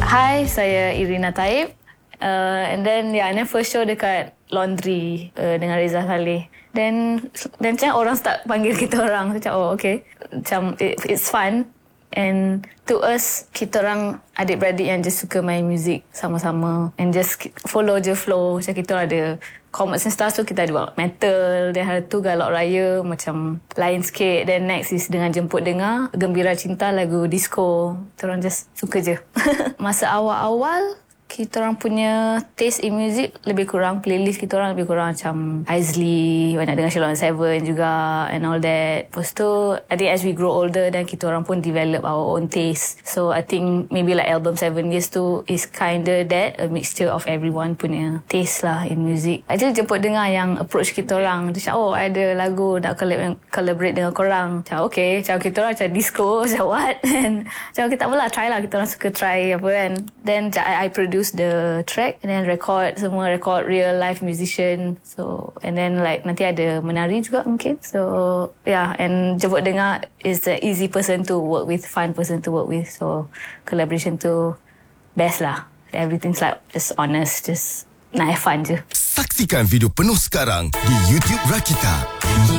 Hi, saya Irina Taib. And then first show dekat Laundry dengan Reza Saleh. Then macam orang start panggil kita orang. Macam okay. Macam it's fun. And to us, kita orang adik-beradik yang just suka main music sama-sama. And just follow je flow. Macam kita ada Comets and Stars tu kita ada buat metal. Then hari tu Galak Raya macam lain sikit. Then next is Dengan Jemput Dengar, Gembira Cinta, lagu disco. Kita orang just suka je. Masa awal-awal, kita orang punya taste in music lebih kurang, playlist kita orang lebih kurang macam Aizli, banyak dengar Sheila on 7 juga and all that. Lepas tu, I think as we grow older, dan kita orang pun develop our own taste. So I think maybe like album 7 Years tu is kinda that, a mixture of everyone punya taste lah in music. Actually Jemput Dengar yang approach kita orang. Dia cakap, ada lagu nak collaborate dengan korang. Macam okay, macam kita orang macam disco, macam what? And macam kita tak apalah, try lah, kita orang suka try apa kan. Then I produce the track and then record real life musician. So and then like nanti ada menari juga mungkin. So yeah, and Jemput Dengar is the easy person to work with, fun person to work with. So collaboration tu best lah. Everything's like just honest, just nak have fun je. Saksikan video penuh sekarang di YouTube Rakita.